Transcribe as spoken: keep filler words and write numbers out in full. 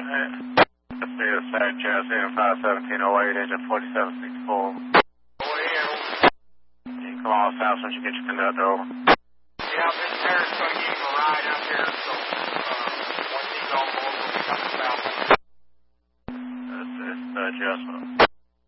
That's the side chassis in five seventeen oh eight, engine forty-seven sixty-four. You can come on south once you get your conductor over. Yeah, this Paris is going to give him a ride out there, so uh, once he's on board, we'll be coming south. That's the adjustment.